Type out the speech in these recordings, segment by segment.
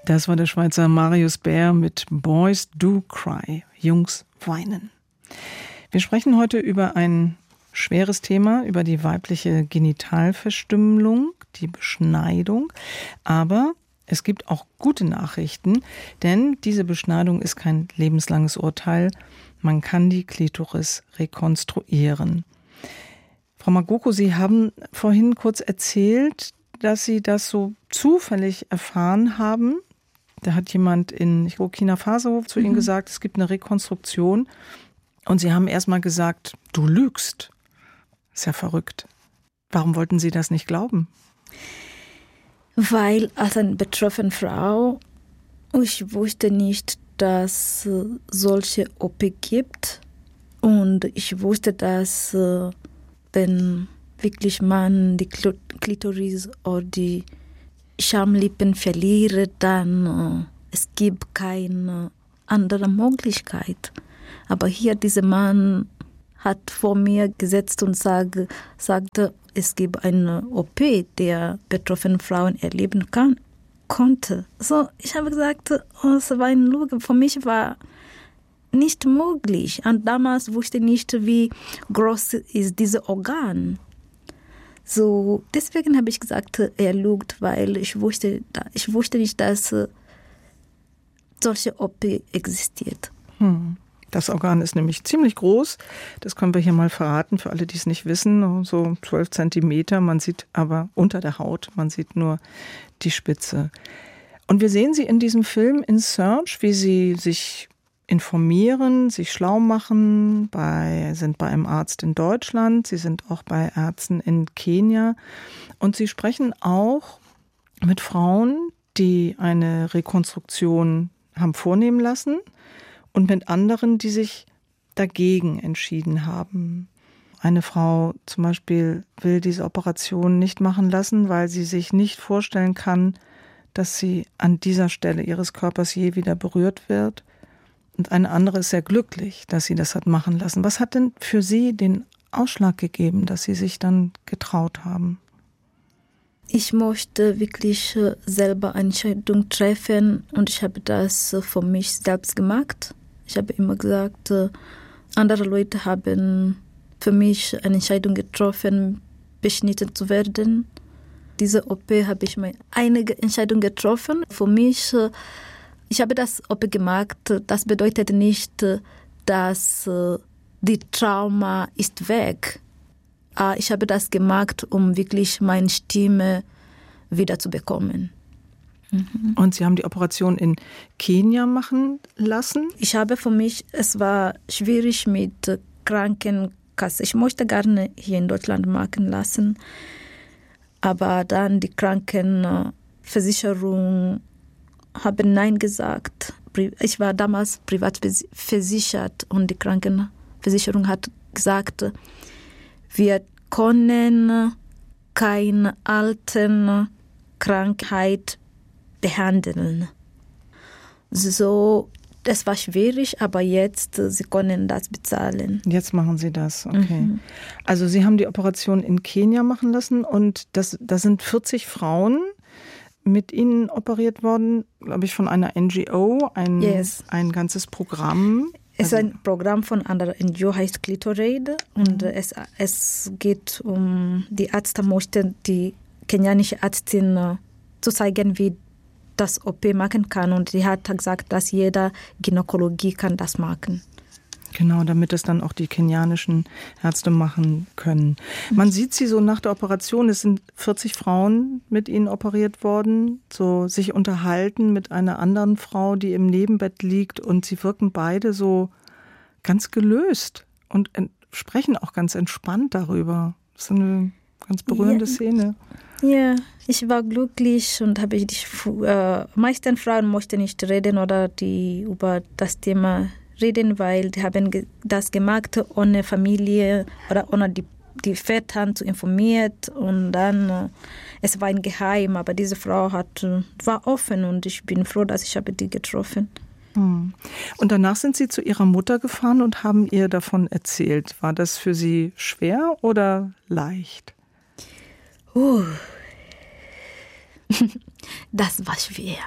Das war der Schweizer Marius Bär mit Boys Do Cry, Jungs weinen. Wir sprechen heute über ein schweres Thema, über die weibliche Genitalverstümmelung, die Beschneidung. Aber es gibt auch gute Nachrichten, denn diese Beschneidung ist kein lebenslanges Urteil. Man kann die Klitoris rekonstruieren. Frau Magoko, Sie haben vorhin kurz erzählt, dass Sie das so zufällig erfahren haben. Da hat jemand in Burkina Faso zu Ihnen gesagt, es gibt eine Rekonstruktion. Und Sie haben erst mal gesagt, du lügst. Ist ja verrückt. Warum wollten Sie das nicht glauben? Weil als eine betroffene Frau, ich wusste nicht, dass es solche OP gibt. Und ich wusste, dass wenn wirklich man die Klitoris oder die Schamlippen verliert, dann es gibt keine andere Möglichkeit. Aber hier dieser Mann hat vor mir gesetzt und sagte, es gibt eine OP, der betroffene Frauen erleben konnte. So, ich habe gesagt, es war eine Lüge. Für mich war nicht möglich. Und damals wusste ich nicht, wie groß ist dieses Organ. So, deswegen habe ich gesagt, er lügt, weil ich wusste nicht, dass solche OP existiert. Das Organ ist nämlich ziemlich groß. Das können wir hier mal verraten, für alle, die es nicht wissen. So 12 Zentimeter. Man sieht aber unter der Haut, man sieht nur die Spitze. Und wir sehen sie in diesem Film in Search, wie sie sich informieren, sich schlau machen, sind bei einem Arzt in Deutschland, sie sind auch bei Ärzten in Kenia. Und sie sprechen auch mit Frauen, die eine Rekonstruktion haben vornehmen lassen, und mit anderen, die sich dagegen entschieden haben. Eine Frau zum Beispiel will diese Operation nicht machen lassen, weil sie sich nicht vorstellen kann, dass sie an dieser Stelle ihres Körpers je wieder berührt wird. Und eine andere ist sehr glücklich, dass sie das hat machen lassen. Was hat denn für Sie den Ausschlag gegeben, dass Sie sich dann getraut haben? Ich möchte wirklich selber eine Entscheidung treffen und ich habe das für mich selbst gemacht. Ich habe immer gesagt, andere Leute haben für mich eine Entscheidung getroffen, beschnitten zu werden. Diese OP habe ich mir einige Entscheidungen getroffen. Für mich, ich habe das OP gemacht. Das bedeutet nicht, dass die Trauma ist weg. Ich habe das gemacht, um wirklich meine Stimme wieder zu bekommen. Und Sie haben die Operation in Kenia machen lassen? Ich habe für mich, es war schwierig mit Krankenkasse. Ich möchte gerne hier in Deutschland machen lassen. Aber dann die Krankenversicherung haben Nein gesagt. Ich war damals privat versichert und die Krankenversicherung hat gesagt, wir können keine alten Krankheit behandeln. So, das war schwierig, aber jetzt, Sie können das bezahlen. Jetzt machen Sie das, okay. Also Sie haben die Operation in Kenia machen lassen und da sind 40 Frauen mit Ihnen operiert worden, glaube ich, von einer NGO, ein ganzes Programm. Es ist ein Programm von einer NGO, heißt Clitoraid. Und es geht um, die Ärzte möchten die kenianische Ärztin zu zeigen, wie das OP machen kann. Und die hat gesagt, dass jeder Gynäkologie kann das machen. Genau, damit es dann auch die kenianischen Ärzte machen können. Man sieht sie so nach der Operation, es sind 40 Frauen mit ihnen operiert worden, so sich unterhalten mit einer anderen Frau, die im Nebenbett liegt und sie wirken beide so ganz gelöst und sprechen auch ganz entspannt darüber. Das ist eine ganz berührende Szene. Ja, ich war glücklich und habe meisten Frauen möchten nicht reden oder die über das Thema reden, weil die haben das gemacht ohne Familie oder ohne die Väter zu informiert und dann es war ein Geheim, aber diese Frau war offen und ich bin froh, dass ich habe die getroffen. Und danach sind Sie zu Ihrer Mutter gefahren und haben ihr davon erzählt. War das für Sie schwer oder leicht? Das war schwer.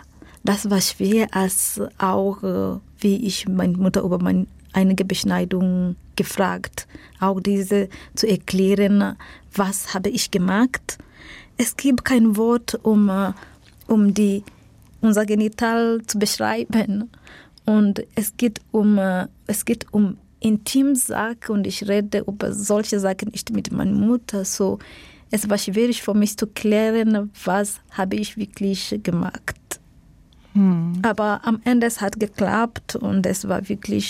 das war schwer, als auch, wie ich meine Mutter über einige Beschneidungen gefragt, auch diese zu erklären, was habe ich gemacht. Es gibt kein Wort, um unser Genital zu beschreiben. Und es geht um Intimsachen und ich rede über solche Sachen nicht mit meiner Mutter. So, es war schwierig für mich zu klären, was habe ich wirklich gemacht. Aber am Ende es hat geklappt und es war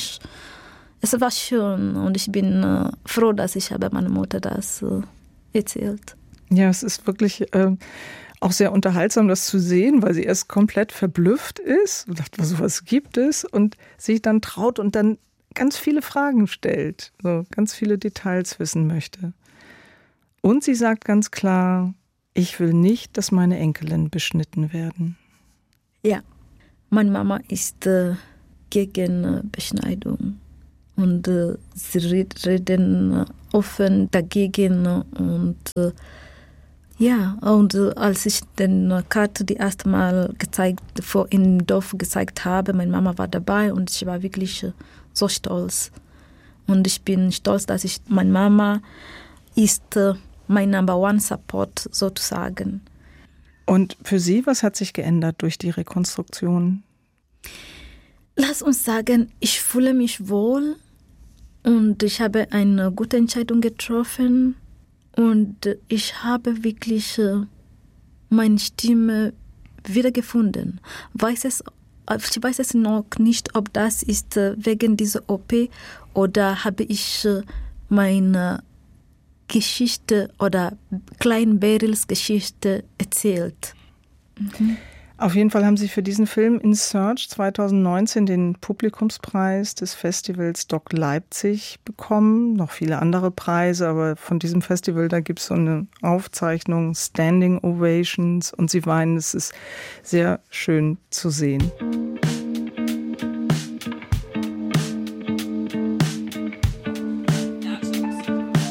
schön und ich bin froh, dass ich habe meiner Mutter das erzählt. Ja, es ist wirklich auch sehr unterhaltsam, das zu sehen, weil sie erst komplett verblüfft ist und sagt, was gibt es? Und sich dann traut und dann ganz viele Fragen stellt, so ganz viele Details wissen möchte. Und sie sagt ganz klar, ich will nicht, dass meine Enkelin beschnitten werden. Ja, meine Mama ist gegen Beschneidung und sie reden offen dagegen und ja, und als ich den Karte die erste Mal im Dorf gezeigt habe, meine Mama war dabei und ich war wirklich so stolz. Und ich bin stolz, dass meine Mama ist mein Number One Support sozusagen. Und für Sie, was hat sich geändert durch die Rekonstruktion? Lass uns sagen, ich fühle mich wohl und ich habe eine gute Entscheidung getroffen und ich habe wirklich meine Stimme wiedergefunden. Ich weiß es noch nicht, ob das ist wegen dieser OP oder habe ich meine Geschichte oder Klein Berils Geschichte erzählt. Auf jeden Fall haben Sie für diesen Film In Search 2019 den Publikumspreis des Festivals Doc Leipzig bekommen. Noch viele andere Preise, aber von diesem Festival, da gibt es so eine Aufzeichnung, Standing Ovations und Sie weinen, es ist sehr schön zu sehen.